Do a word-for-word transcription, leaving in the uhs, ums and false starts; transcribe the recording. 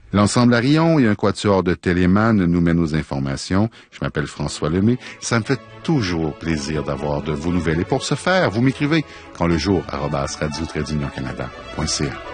L'ensemble Arion et un quatuor de Téléman nous mènent aux informations. Je m'appelle François Lemay. Ça me fait toujours plaisir d'avoir de vos nouvelles. Et pour ce faire, vous m'écrivez quand le jour arobase radio tiret d'union canada point c a.